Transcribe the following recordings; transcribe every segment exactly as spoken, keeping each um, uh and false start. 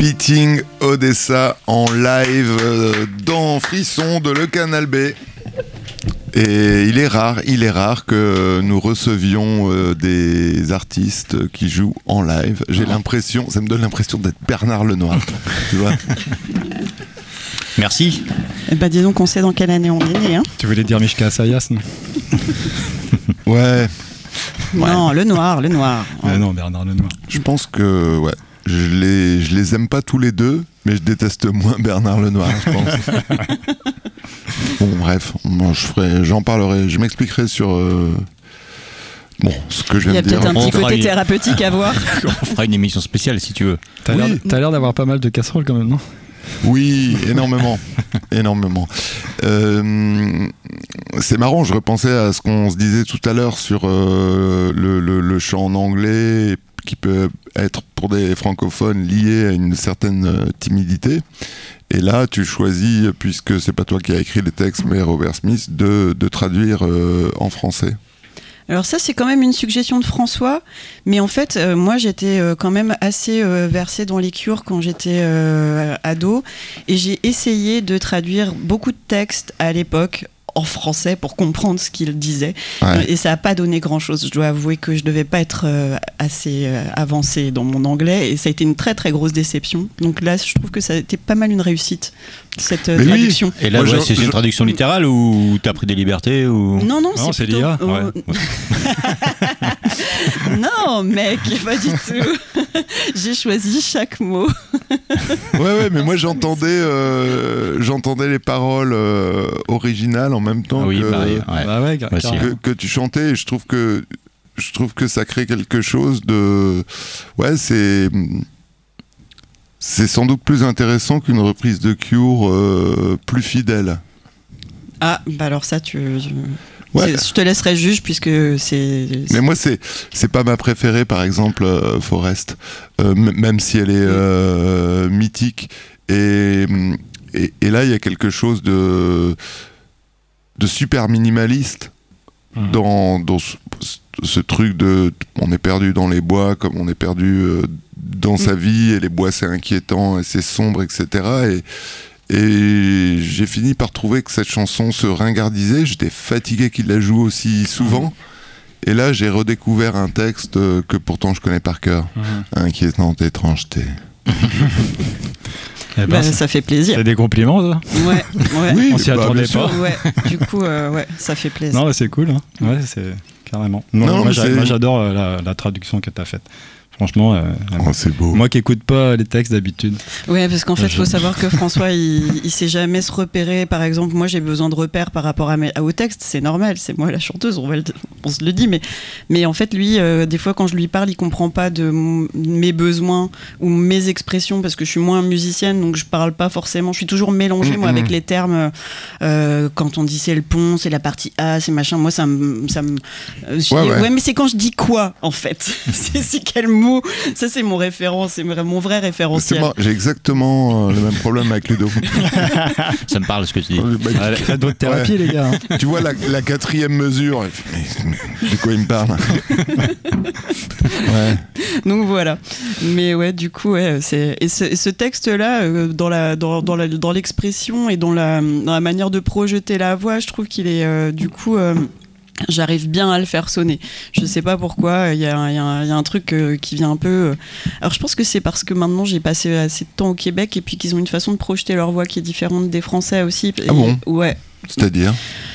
Beating Odessa en live euh, dans Frisson de Le Canal B. Et il est rare, il est rare que nous recevions euh, des artistes qui jouent en live. J'ai ah. l'impression, ça me donne l'impression d'être Bernard Lenoir, tu vois. Merci. Eh ben, dis donc, on sait dans quelle année on est né. Hein. Tu voulais dire Mishka Asayas, non? Ouais. Non, ouais. le noir, le noir. Ouais. Non, Bernard Lenoir. Je pense que, ouais, je les, je les aime pas tous les deux, mais je déteste moins Bernard Lenoir, je pense. Bon, bref, moi, je ferai, j'en parlerai, je m'expliquerai sur euh, bon, ce que je viens de dire. Il y a peut-être un petit côté une... thérapeutique à voir. On fera une émission spéciale si tu veux. T'as, oui. l'air, t'as l'air d'avoir pas mal de casseroles quand même, non? Oui, énormément, énormément. Euh, c'est marrant, je repensais à ce qu'on se disait tout à l'heure sur euh, le, le, le chant en anglais qui peut être pour des francophones lié à une certaine timidité. Et là, tu choisis, puisque c'est pas toi qui as écrit les textes, mais Robert Smith, de, de traduire euh, en français. Alors ça, c'est quand même une suggestion de François, mais en fait, euh, moi, j'étais euh, quand même assez euh, versée dans les cures quand j'étais euh, ado, et j'ai essayé de traduire beaucoup de textes à l'époque en français pour comprendre ce qu'il disait, ouais. Et ça n'a pas donné grand chose. Je dois avouer que je devais pas être euh, assez euh, avancée dans mon anglais, et ça a été une très très grosse déception. Donc là, je trouve que ça a été pas mal une réussite, cette euh, traduction. Oui. Et là, ouais, je, c'est je... une traduction littérale ou t'as pris des libertés ou... Non, non, non c'est, c'est plutôt... l'I A. Ouais. Non, mec, pas du tout. J'ai choisi chaque mot. Ouais, ouais, mais moi j'entendais, euh, j'entendais les paroles euh, originales en même temps, ah oui, que, pareil, ouais. Bah ouais, que, que tu chantais. Et je trouve que je trouve que ça crée quelque chose de, ouais, c'est c'est sans doute plus intéressant qu'une reprise de Cure euh, plus fidèle. Ah, bah alors ça, tu. tu... Ouais. Je te laisserai juge puisque c'est, c'est... Mais moi c'est c'est pas ma préférée, par exemple euh, Forest, euh, m- même si elle est euh, mythique, et, et et là il y a quelque chose de de super minimaliste mmh. dans dans ce, ce truc de on est perdu dans les bois comme on est perdu euh, dans mmh. sa vie, et les bois c'est inquiétant et c'est sombre, et cetera. Et Et j'ai fini par trouver que cette chanson se ringardisait. J'étais fatigué qu'il la joue aussi souvent. Et là, j'ai redécouvert un texte que pourtant je connais par cœur. Mmh. Inquiétante étrangeté. Eh ben, bah, ça, ça fait plaisir. C'est des compliments, ça. Ouais, ouais. Oui, on s'y bah, attendait pas. Ouais, du coup, euh, ouais, ça fait plaisir. Non, bah, c'est cool. Hein. Ouais, c'est carrément. Non, non, moi, moi, j'adore la, la traduction que tu as faite. Franchement, euh, oh, c'est beau. Moi qui écoute pas les textes d'habitude. Ouais, parce qu'en fait, il faut savoir que François, il, il sait jamais se repérer. Par exemple, moi, j'ai besoin de repères par rapport à mes, au texte. C'est normal, c'est moi la chanteuse, on, va le, on se le dit. Mais, mais en fait, lui, euh, des fois, quand je lui parle, il comprend pas de m- mes besoins ou mes expressions, parce que je suis moins musicienne, donc je parle pas forcément. Je suis toujours mélangée, mmh, moi, mmh. avec les termes. Euh, quand on dit c'est le pont, c'est la partie A, c'est machin. Moi, ça me. Ça me euh, ouais, dis, ouais. ouais, mais c'est quand je dis quoi, en fait. c'est, c'est quel mot. Ça, c'est mon référent, c'est mon vrai référentiel. Moi, j'ai exactement euh, le même problème avec Ludo. Ça me parle ce que tu dis. Ah, faites votre thérapie, ouais. Les gars. Hein. Tu vois la, la quatrième mesure. Mais, mais, de quoi il me parle? Ouais. Donc voilà. Mais ouais, du coup, ouais, c'est et ce, et ce texte-là, euh, dans la, dans, dans la, dans l'expression et dans la, dans la manière de projeter la voix, je trouve qu'il est euh, du coup. Euh, J'arrive bien à le faire sonner. Je sais pas pourquoi. Il y, y, y a un truc euh, qui vient un peu. Euh... Alors je pense que c'est parce que maintenant j'ai passé assez de temps au Québec et puis qu'ils ont une façon de projeter leur voix qui est différente des Français aussi. Ah bon? Ouais. C'est-à-dire?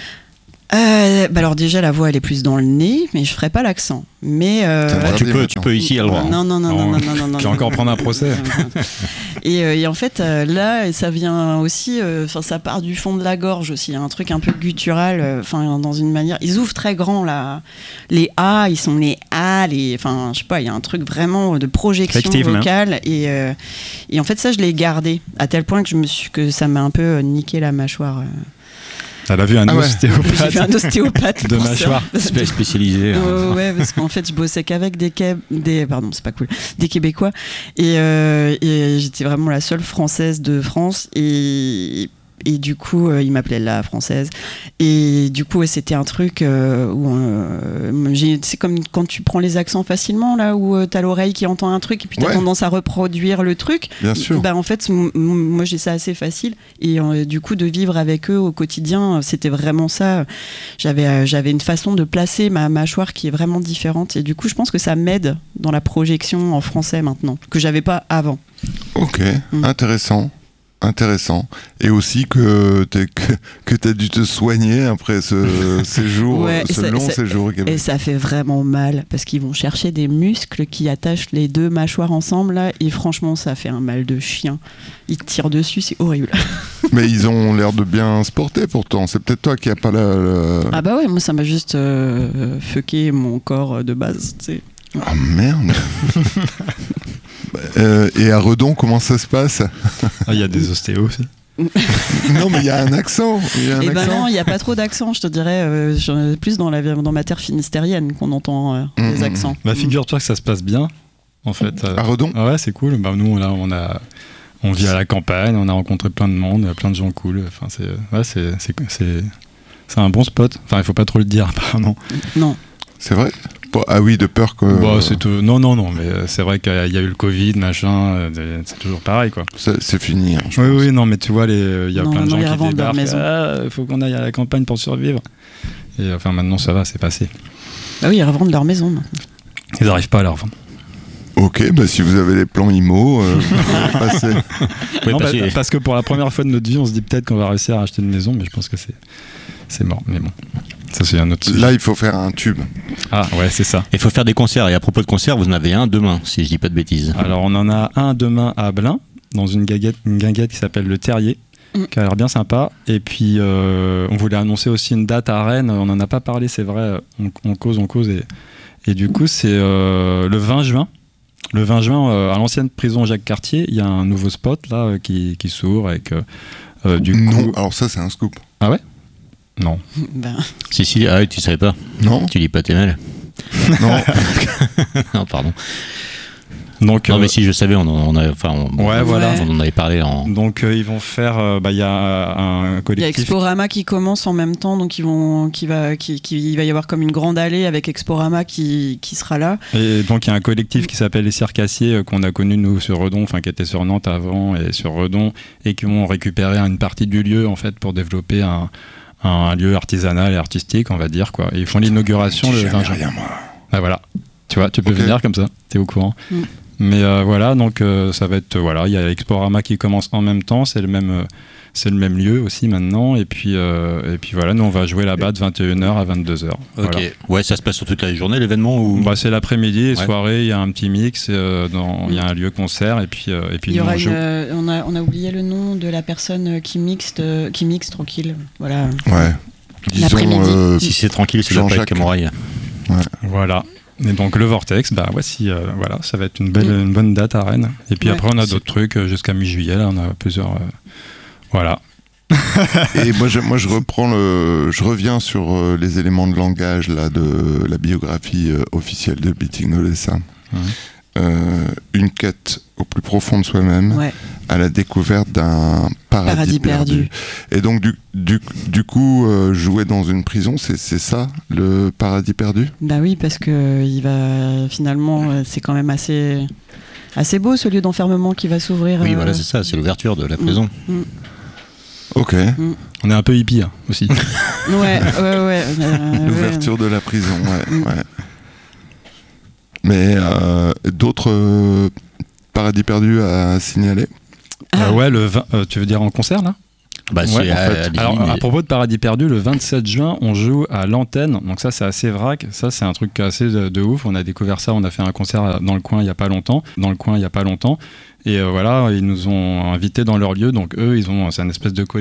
Euh, bah alors déjà la voix elle est plus dans le nez, mais je ferai pas l'accent. Mais euh... ah, tu peux, tu peux ici à le droit. Non non non non non non non. non tu vas encore prendre un procès. et, euh, et en fait euh, là ça vient aussi, enfin euh, ça part du fond de la gorge aussi, un truc un peu guttural, enfin euh, dans une manière. Ils ouvrent très grand là, les A, ils sont les A, les, enfin je sais pas, il y a un truc vraiment de projection Active, vocale hein. et euh, et en fait ça je l'ai gardé à tel point que je me suis que ça m'a un peu niqué la mâchoire. Euh... Elle a vu un ah ostéopathe. Ouais. J'ai vu un ostéopathe de mâchoire spécialisé. Hein. Euh, ouais, parce qu'en fait, je bossais qu'avec des, Qué... des, pardon, c'est pas cool, des Québécois, et, euh, et j'étais vraiment la seule Française de France, et Et du coup, euh, il m'appelait la française. Et du coup, ouais, c'était un truc euh, où euh, j'ai, c'est comme quand tu prends les accents facilement, là, où euh, t'as l'oreille qui entend un truc et puis t'as Ouais. tendance à reproduire le truc. Bien sûr. Bah, en fait, m- m- moi, j'ai ça assez facile. Et euh, du coup, de vivre avec eux au quotidien, c'était vraiment ça. J'avais, euh, j'avais une façon de placer ma mâchoire qui est vraiment différente. Et du coup, je pense que ça m'aide dans la projection en français maintenant, que j'avais pas avant. Ok, Mm. intéressant. Intéressant. Et aussi que t'es- que, que tu as dû te soigner après ce séjour, Ouais, et ce ça- long ça- séjour au Québec. Et ça fait vraiment mal parce qu'ils vont chercher des muscles qui attachent les deux mâchoires ensemble là, et franchement ça fait un mal de chien. Ils te tirent dessus, c'est horrible. Mais ils ont l'air de bien se porter pourtant. C'est peut-être toi qui n'as pas la... la- Ah bah ouais, moi ça m'a juste euh, fucké mon corps de base, tu sais. Ah merde. Euh, et à Redon, comment ça se passe? Ah, il y a des ostéos aussi. Non, mais il y a un accent. Il y a un Et ben accent. non, il n'y a pas trop d'accent, je te dirais. Euh, je- plus dans, la, dans ma terre finistérienne qu'on entend euh, Mhm. des accents. Bah, figure-toi que ça se passe bien, en fait. Euh, À Redon. ah ouais, c'est cool. Bah, nous, là, on a. On vit à la campagne, on a rencontré plein de monde, plein de gens cool. Enfin, c'est, ouais, c'est, c'est, c'est, c'est un bon spot. Enfin, il faut pas trop le dire, apparemment. Non. C'est vrai? Bon, ah oui, de peur que... Bah, c'est tout... Non, non, non, mais c'est vrai qu'il y a eu le Covid, machin, euh, c'est toujours pareil, quoi. C'est, c'est fini. Hein, je Oui, pense. oui, non, mais tu vois, il y a Non, plein de non, ils gens qui revendent leur débarquent. maison. Ah, il faut qu'on aille à la campagne pour survivre. Et enfin, maintenant, ça va, c'est passé. Bah oui, ils revendent leur maison. maintenant. Ils n'arrivent pas à la revendre. Ok, bah si vous avez les plans I M O, euh, vous pouvez passer. Oui, Non, parce bah, que- parce que pour la première fois de notre vie, on se dit peut-être qu'on va réussir à acheter une maison, mais je pense que c'est, c'est mort. Mais bon, ça, c'est un autre sujet. Là, il faut faire un tube. Ah, ouais, c'est ça. Il faut faire des concerts. Et à propos de concerts, vous en avez un demain, si je dis pas de bêtises. Alors, on en a un demain à Blain, dans une guinguette, une guinguette qui s'appelle Le Terrier, Mm. qui a l'air bien sympa. Et puis, euh, on voulait annoncer aussi une date à Rennes. On n'en a pas parlé, c'est vrai. On, on cause, on cause. Et, et du coup, c'est euh, le vingt juin. Le vingt juin, euh, à l'ancienne prison Jacques Cartier, il y a un nouveau spot là euh, qui, qui s'ouvre avec euh, euh, du non, coup. alors ça, c'est un scoop. Ah ouais. Non. Ben, Si, si, ah oui, tu savais pas. Non, Tu lis pas tes mails. non. Non, pardon. Donc, Non, euh, mais si je savais, on en, on a, enfin, on, Ouais, voilà. on en avait parlé en. donc euh, ils vont faire. euh, bah, il y a un il y a collectif. Exporama qui commence en même temps, donc ils vont, qui va, qui, qui, il va y avoir comme une grande allée avec Exporama qui, qui sera là. Et donc il y a un collectif qui s'appelle les Circassiers euh, qu'on a connu nous sur Redon, enfin qui était sur Nantes avant et sur Redon, et qui ont récupéré une partie du lieu en fait pour développer un, un lieu artisanal et artistique, on va dire quoi. Et ils font l'inauguration le J'ai vingt jamais juin. rien, moi. Ah voilà. Tu vois, tu peux Ok. venir comme ça, t'es au courant. Mm. Mais euh, voilà, donc euh, ça va être euh, voilà, il y a Exporama qui commence en même temps, c'est le même euh, c'est le même lieu aussi maintenant, et puis euh, et puis voilà, nous on va jouer là-bas de vingt et une heures à vingt-deux heures. Ok. Voilà. Ouais, ça se passe sur toute la journée, l'événement ou... Bah, c'est l'après-midi, et Ouais. soirée, il y a un petit mix, euh, dans- il y a un lieu concert, et puis, euh, et puis Il y nous, aura on joue. une, euh, on, a, on a oublié le nom de la personne qui mixe, euh, qui mixe tranquille. Voilà. Ouais. Disons, L'après-midi. euh, Si c'est tranquille, ça doit pas être Jean-Jacques. Camorail. Voilà. Et donc le Vortex, bah voici, euh, voilà, ça va être une belle, Mm. une bonne date à Rennes. Et puis Ouais. après on a d'autres trucs euh, jusqu'à mi-juillet, là on a plusieurs, euh, voilà. et moi je, moi, je reprends le, je reviens sur euh, les éléments de langage là de la biographie euh, officielle de Beating Olessa. Mhm. Euh, une quête au plus profond de soi-même, Ouais. à la découverte d'un paradis, Paradis perdu. perdu. Et donc du, du, du coup, euh, jouer dans une prison, c'est, c'est ça, le paradis perdu? Bah oui, parce que il va finalement, euh, c'est quand même assez, assez beau ce lieu d'enfermement qui va s'ouvrir. Oui, euh, voilà, c'est ça, c'est l'ouverture de la prison. Ok. On est un peu hippie hein, aussi. Ouais, ouais, ouais. euh, L'ouverture de la prison, ouais. Mm. ouais. Mais euh, d'autres euh, paradis perdus à signaler? Ah. Euh, ouais, le vingt, euh, tu veux dire en concert là? Bah, Ouais, c'est en à- fait. allez-y, Alors, mais- à propos de Paradis Perdu, le vingt-sept juin, on joue à l'Antenne. Donc ça, c'est assez vrac. Ça, c'est un truc assez de, de ouf. On a découvert ça. On a fait un concert dans le coin il y a pas longtemps. Dans le coin il y a pas longtemps. Et euh, voilà, ils nous ont invités dans leur lieu. Donc eux, ils ont, c'est un espèce de